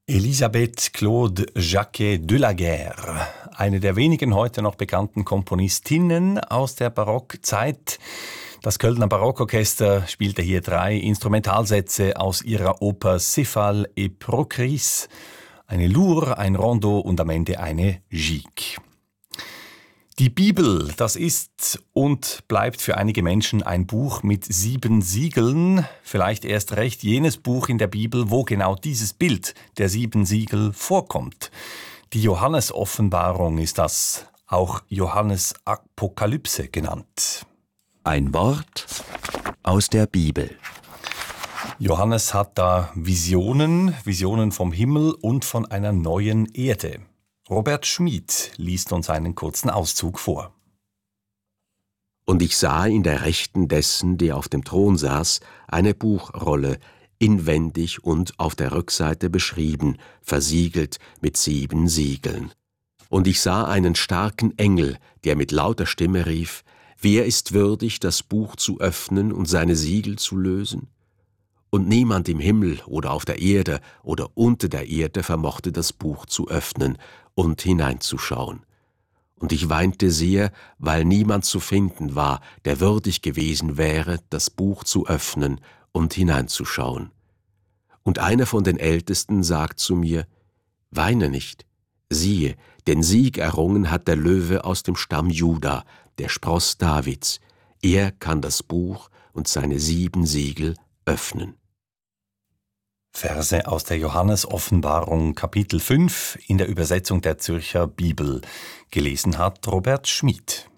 Elisabeth Claude Jacquet de la Guerre, eine der wenigen heute noch bekannten Komponistinnen aus der Barockzeit. Das Kölner Barockorchester spielte hier 3 Instrumentalsätze aus ihrer Oper Cephale et Procris, eine Lour, ein Rondo und am Ende eine Gigue. Die Bibel, das ist und bleibt für einige Menschen ein Buch mit 7 Siegeln. Vielleicht erst recht jenes Buch in der Bibel, wo genau dieses Bild der 7 Siegel vorkommt. Die Johannes-Offenbarung ist das, auch Johannes-Apokalypse genannt. Ein Wort aus der Bibel. Johannes hat da Visionen vom Himmel und von einer neuen Erde. Robert Schmid liest uns einen kurzen Auszug vor. Und ich sah in der Rechten dessen, der auf dem Thron saß, eine Buchrolle, inwendig und auf der Rückseite beschrieben, versiegelt mit 7 Siegeln. Und ich sah einen starken Engel, der mit lauter Stimme rief: Wer ist würdig, das Buch zu öffnen und seine Siegel zu lösen? Und niemand im Himmel oder auf der Erde oder unter der Erde vermochte das Buch zu öffnen und hineinzuschauen. Und ich weinte sehr, weil niemand zu finden war, der würdig gewesen wäre, das Buch zu öffnen und hineinzuschauen. Und einer von den Ältesten sagt zu mir: Weine nicht, siehe, den Sieg errungen hat der Löwe aus dem Stamm Juda, der Spross Davids. Er kann das Buch und seine 7 Siegel öffnen. Verse aus der Johannes-Offenbarung, Kapitel 5, in der Übersetzung der Zürcher Bibel. Gelesen hat Robert Schmid.